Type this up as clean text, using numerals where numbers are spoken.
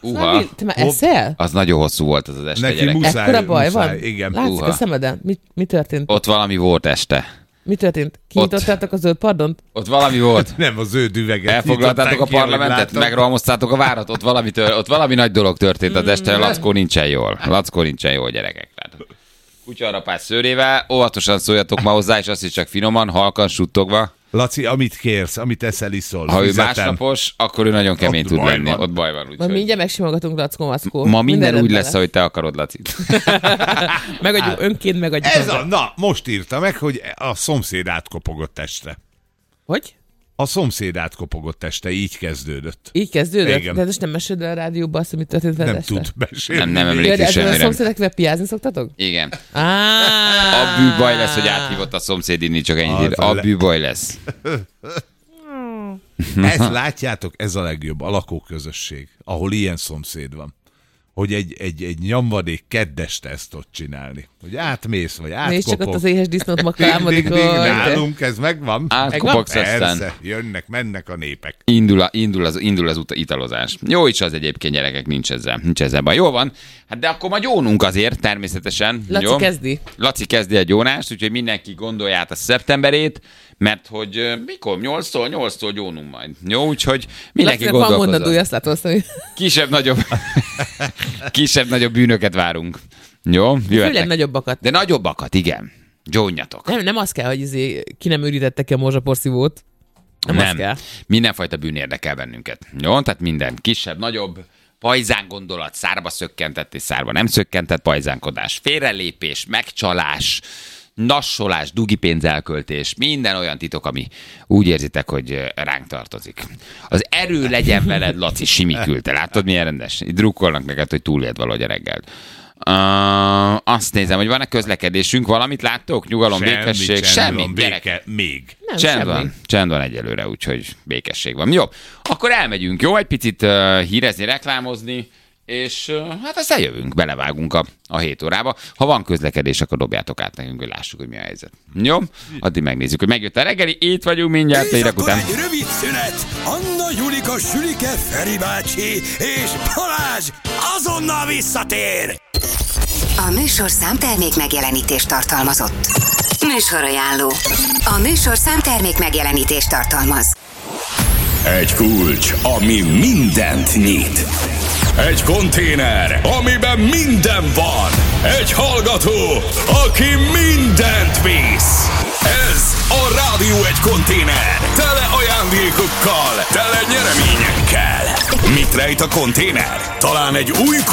Te már eszel? Az nagyon hosszú volt az este, neki gyerek. muszáj, Ekkora baj van? Igen. Látszik a szemeden? Mi történt? Ott valami volt este. Mi történt? Kinyitottátok a zöld pardont? Ott valami volt. Nem az ő üveget. Elfoglaltátok a parlamentet? Megrohamoztátok a várat? Ott valami nagy dolog történt az este. Lackó nincsen jól, gyerekek. Kutyarapás szőrével, óvatosan szóljatok ma hozzá, és azt is csak finoman, halkan, suttogva. Laci, amit kérsz, amit eszel, iszol. Ha ő fizetem. másnapos, akkor ő nagyon kemény Ott tud baj lenni. van. Ott baj van. Majd mindjárt megsimogatunk, Lackó. Ma minden úgy lesz, ahogy te akarod, Laci. Megadjuk, önként megadjuk. Most írta meg, hogy a szomszéd átkopogott este. Hogy? A szomszéd átkopogott este, így kezdődött. Így kezdődött? Igen. De most nem meséled el a rádióban azt, amit történt veled Nem este? tud mesélni. Nem Ja, emlékszik de a semmire. szomszédekkel piázni szoktatok? Igen. A bűbaj lesz, hogy áthívott a szomszéd inni, csak ennyit ír. A bűbaj lesz. Ezt látjátok, ez a legjobb, a lakóközösség, ahol ilyen szomszéd van. Hogy egy nyomvadék keddeste ezt tud csinálni. Hogy átmész, vagy átkopog. Nézd csak ott az éhes disznót makálmodik. Nálunk ez megvan. Átkopogsz aztán. Persze, jönnek, mennek a népek. Indul az italozás. Jó is az egyébként, gyerekek, nincs ezzel baj. Jó van, hát de akkor ma gyónunk azért, természetesen. Laci jó? kezdi. Laci kezdi a gyónást, úgyhogy mindenki gondolja át a szeptemberét, mert hogy mikor? 8-tól gyónunk majd. Jó, úgyhogy mindenki Lacinak van mondandója, gondolkozzon. azt látom, azt mondja. Kisebb-nagyobb bűnöket várunk. Jó, Főleg jöhetnek. nagyobbakat. De nagyobbakat, igen. Gyónjatok. Nem az kell, hogy ki nem ürítette ki a morzsaporszívót. Nem az kell. Mindenfajta bűn érdekel bennünket. Jó, tehát minden kisebb, nagyobb, pajzán gondolat, szárba szökkentett és szárba nem szökkentett pajzánkodás, félrelépés, megcsalás, nassolás, dugipénz elköltés, minden olyan titok, ami úgy érzitek, hogy ránk tartozik. Az erő legyen veled, Laci, simikülte. Látod, milyen rendes? Itt drukkolnak neked, hogy túléld valahogy a reggel. Azt nézem, hogy van-e közlekedésünk, valamit láttok? Nyugalom, békesség? Semmi, gyerek. Még. Nem, Csend van egyelőre, úgyhogy békesség van. Jó, akkor elmegyünk, jó? Egy picit hírezni, reklámozni, és hát aztán jövünk, belevágunk a 7 órába. Ha van közlekedés, akkor dobjátok át nekünk, hogy lássuk, hogy mi a helyzet. Jó? Addig megnézzük, hogy megjött a reggeli, itt vagyunk mindjárt, érek után. Egy rövid szünet. Anna, Julika, Sülike, Feri bácsi és Balázs azonnal visszatér. A műsor számtermék megjelenítést tartalmazott. Műsorajánló. A műsor számtermék megjelenítést tartalmaz. Egy kulcs, ami mindent nyit. Egy konténer, amiben minden van. Egy hallgató, aki mindent visz. Ez a Rádió egy konténer. Tele ajándékokkal, tele nyereményekkel. Mit rejt a konténer? Talán egy új